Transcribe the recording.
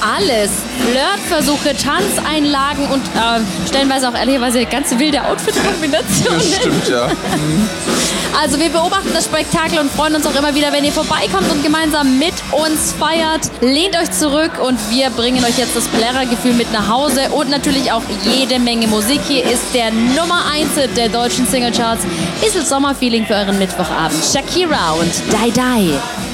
alles. Flirtversuche, Tanzeinlagen und stellenweise auch ehrlicherweise eine ganz wilde Outfit-Kombination. Das stimmt, ja. Also wir beobachten das Spektakel und freuen uns auch immer wieder, wenn ihr vorbeikommt und gemeinsam mit uns feiert. Lehnt euch zurück und wir bringen euch jetzt das Plärrer-Gefühl mit nach Hause und natürlich auch jede Menge Musik. Hier ist der Nummer 1 der deutschen Singlecharts. Bisschen Sommerfeeling für euren Mittwochabend. Shakira und Die Die.